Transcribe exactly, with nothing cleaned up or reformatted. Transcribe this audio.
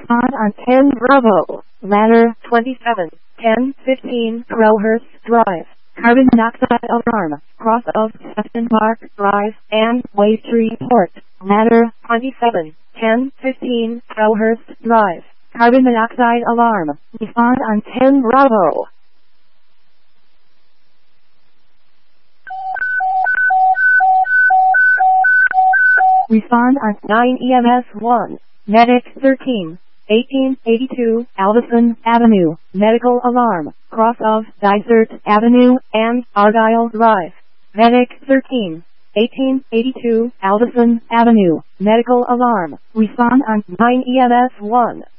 Respond on ten Bravo, ladder twenty-seven, ten fifteen Crowhurst Drive, carbon monoxide alarm, cross of Sefton Park Drive and Waytree Port, ladder twenty-seven, ten fifteen Crowhurst Drive, carbon monoxide alarm. Respond on ten Bravo. Respond on nine E M S one, Medic thirteen, eighteen eighty-two Alvison Avenue, medical alarm, cross of Dysart Avenue and Argyle Drive. Medic thirteen, eighteen eighty-two Alvison Avenue, medical alarm. Respond on nine E M S one.